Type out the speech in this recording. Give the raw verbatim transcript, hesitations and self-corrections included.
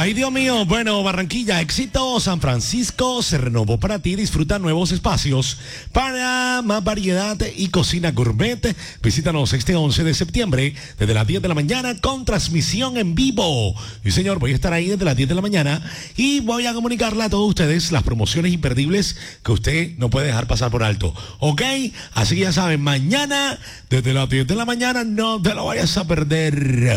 Ay, Dios mío. Bueno, Barranquilla, éxito. San Francisco se renovó para ti. Disfruta nuevos espacios para más variedad y cocina gourmet. Visítanos este once de septiembre desde las diez de la mañana con transmisión en vivo. Y señor, voy a estar ahí desde las diez de la mañana y voy a comunicarle a todos ustedes las promociones imperdibles que usted no puede dejar pasar por alto. ¿Ok? Así que ya saben, mañana desde las diez de la mañana no te lo vayas a perder.